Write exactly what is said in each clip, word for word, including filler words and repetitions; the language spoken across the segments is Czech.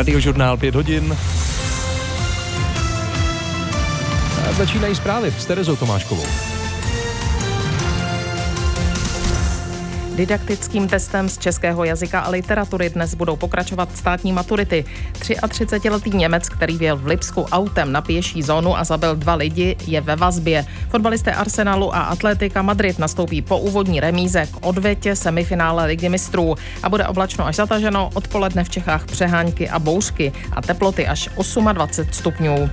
Radiožurnál pět hodin. A začínají zprávy s Terezou Tomáškovou. Didaktickým testem z českého jazyka a literatury dnes budou pokračovat státní maturity. třiatřicetiletý Němec, který vjel v Lipsku autem na pěší zónu a zabil dva lidi, je ve vazbě. Fotbalisté Arsenalu a Atletika Madrid nastoupí po úvodní remíze k odvetě semifinále Ligy mistrů a bude oblačno až zataženo, odpoledne v Čechách přehánky a bouřky a teploty až dvacet osm stupňů.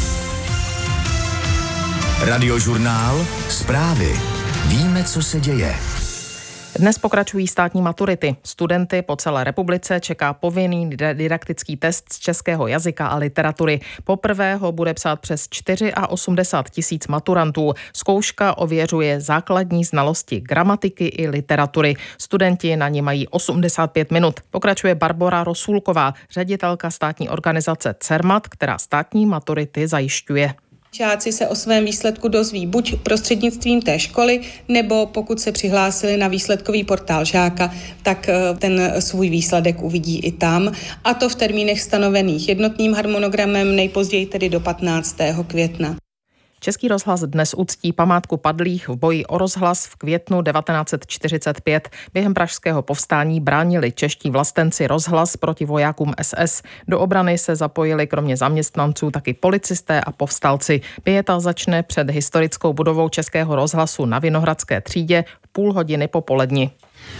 Radiožurnál, zprávy. Víme, co se děje. Dnes pokračují státní maturity. Studenty po celé republice čeká povinný didaktický test z českého jazyka a literatury. Poprvé ho bude psát přes osmdesát čtyři tisíc maturantů. Zkouška ověřuje základní znalosti gramatiky i literatury. Studenti na ní mají osmdesát pět minut. Pokračuje Barbora Rosulková, ředitelka státní organizace CERMAT, která státní maturity zajišťuje. Žáci se o svém výsledku dozví buď prostřednictvím té školy, nebo pokud se přihlásili na výsledkový portál žáka, tak ten svůj výsledek uvidí i tam. A to v termínech stanovených jednotným harmonogramem, nejpozději tedy do patnáctého května. Český rozhlas dnes uctí památku padlých v boji o rozhlas v květnu devatenáct set čtyřicet pět. Během pražského povstání bránili čeští vlastenci rozhlas proti vojákům S S. Do obrany se zapojili kromě zaměstnanců taky policisté a povstalci. Pieta začne před historickou budovou Českého rozhlasu na Vinohradské třídě v půl hodiny po poledni.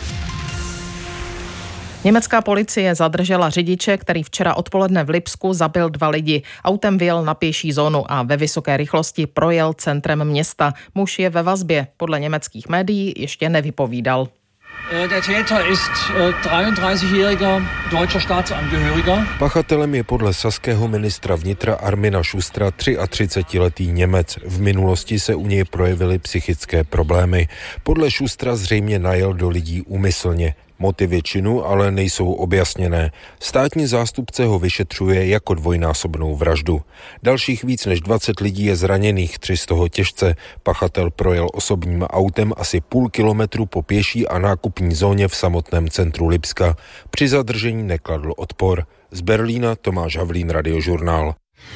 Německá policie zadržela řidiče, který včera odpoledne v Lipsku zabil dva lidi. Autem vjel na pěší zónu a ve vysoké rychlosti projel centrem města. Muž je ve vazbě. Podle německých médií ještě nevypovídal. Der Täter ist dreiunddreißigjähriger deutscher Staatsangehöriger. Pachatelem je podle saského ministra vnitra Armina Schustera třiatřicetiletý Němec. V minulosti se u něj projevily psychické problémy. Podle Schustera zřejmě najel do lidí úmyslně. Motivy činu ale nejsou objasněné. Státní zástupce ho vyšetřuje jako dvojnásobnou vraždu. Dalších víc než dvacet lidí je zraněných, tři z toho těžce. Pachatel projel osobním autem asi půl kilometru po pěší a nákupní zóně v samotném centru Lipska. Při zadržení nekladl odpor. Z Berlína Tomáš Havlín, Radiožurnál.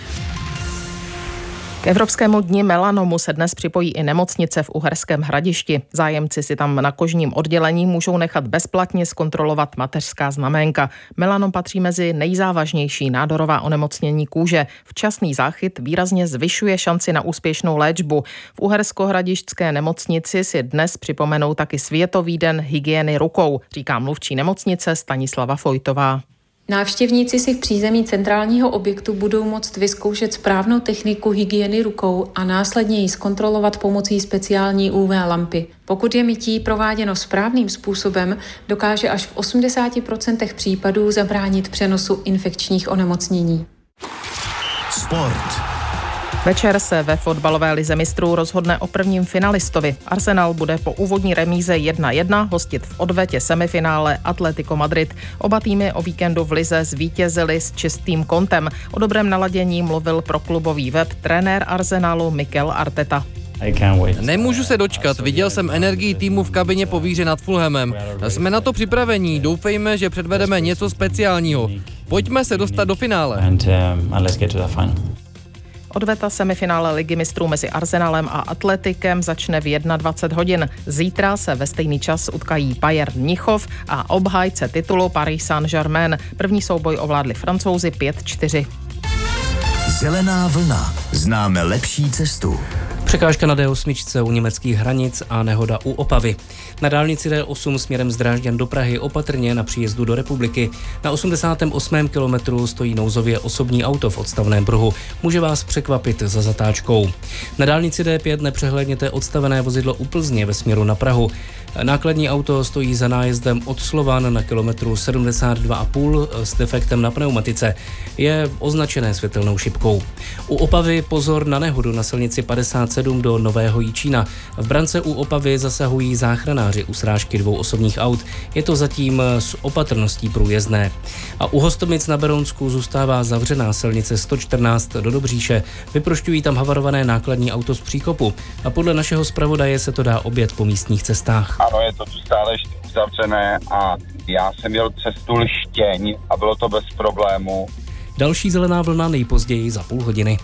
K Evropskému dni melanomu se dnes připojí i nemocnice v Uherském Hradišti. Zájemci si tam na kožním oddělení můžou nechat bezplatně zkontrolovat mateřská znaménka. Melanom patří mezi nejzávažnější nádorová onemocnění kůže. Včasný záchyt výrazně zvyšuje šanci na úspěšnou léčbu. V Uherskohradišťské nemocnici si dnes připomenou taky Světový den hygieny rukou, říká mluvčí nemocnice Stanislava Fojtová. Návštěvníci si v přízemí centrálního objektu budou moct vyzkoušet správnou techniku hygieny rukou a následně ji zkontrolovat pomocí speciální U V lampy. Pokud je mytí prováděno správným způsobem, dokáže až v osmdesáti procentech případů zabránit přenosu infekčních onemocnění. Sport. Večer se ve fotbalové lize mistrů rozhodne o prvním finalistovi. Arsenal bude po úvodní remíze jedna jedna hostit v odvetě semifinále Atletico Madrid. Oba týmy o víkendu v lize zvítězili s čistým kontem. O dobrém naladění mluvil pro klubový web trenér Arsenalu Mikel Arteta. Nemůžu se dočkat, viděl jsem energii týmu v kabině po výhře nad Fulhamem. Jsme na to připravení, doufejme, že předvedeme něco speciálního. Pojďme se dostat do finále. Odveta semifinále Ligy mistrů mezi Arsenalem a Atletikem začne v dvacet jedna hodin. Zítra se ve stejný čas utkají Bayern Mnichov a obhájce titulu Paris Saint-Germain. První souboj ovládli Francouzi pět čtyři. Zelená vlna. Známe lepší cestu. Překážka na D osm u německých hranic a nehoda u Opavy. Na dálnici D osm směrem z Drážďan do Prahy opatrně na příjezdu do republiky. Na osmdesátém osmém kilometru stojí nouzově osobní auto v odstavném pruhu. Může vás překvapit za zatáčkou. Na dálnici D pět nepřehlédněte odstavené vozidlo u Plzně ve směru na Prahu. Nákladní auto stojí za nájezdem od Slovan na kilometru sedmdesát dva a půl s defektem na pneumatice. Je označené světelnou šipkou. U Opavy pozor na nehodu na silnici padesát sedm do Nového Jičína. V brance u Opavy zasahují záchranáři u srážky dvou osobních aut. Je to zatím s opatrností průjezdné. A u Hostomic na Berounsku zůstává zavřená silnice sto čtrnáct do Dobříše. Vyprošťují tam havarované nákladní auto z příkopu. A podle našeho zpravodaje se to dá objet po místních cestách. Ano, je to tu stále uzavřené a já jsem měl cestu Lištěň a bylo to bez problému. Další zelená vlna nejpozději za půl hodiny.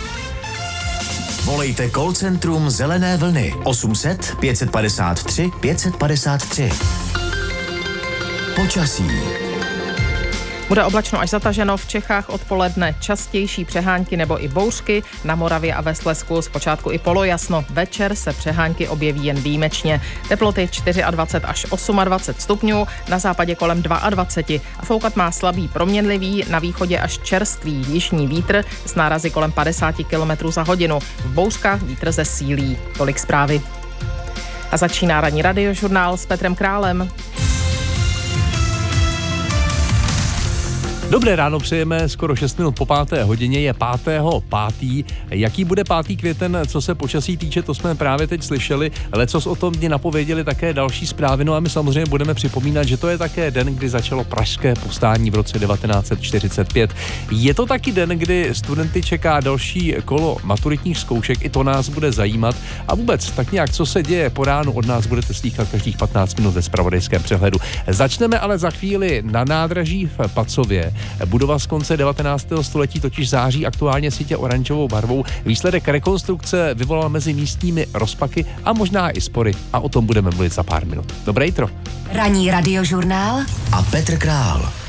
Volejte call centrum Zelené vlny osm set pět padesát tři pět padesát tři. Počasí. Bude oblačno až zataženo, v Čechách odpoledne častější přehánky nebo i bouřky, na Moravě a ve Slezsku zpočátku i polojasno. Večer se přehánky objeví jen výjimečně. Teploty dvacet čtyři až dvacet osm stupňů, na západě kolem dvacet dva a foukat má slabý proměnlivý, na východě až čerstvý jižní vítr s nárazy kolem padesát kilometrů za hodinu. V bouřkách vítr zesílí. Tolik zprávy. A začíná ranní radiožurnál s Petrem Králem. Dobré ráno přejeme, skoro šest minut po páté hodině, je pátého pátý. Jaký bude pátý květen, co se počasí týče, to jsme právě teď slyšeli. Lecos o tom dni napověděli také další zprávy, no a my samozřejmě budeme připomínat, že to je také den, kdy začalo pražské povstání v roce devatenáct set čtyřicet pět. Je to taky den, kdy studenty čeká další kolo maturitních zkoušek, i to nás bude zajímat. A vůbec tak nějak, co se děje po ránu, od nás budete slýchat každých patnáct minut ve zpravodajském přehledu. Začneme ale za chvíli na nádraží v Pacově. Budova z konce devatenáctého století totiž září aktuálně sítě oranžovou barvou. Výsledek rekonstrukce vyvolal mezi místními rozpaky a možná i spory. A o tom budeme mluvit za pár minut. Dobré jitro. Ranní radiožurnál a Petr Král.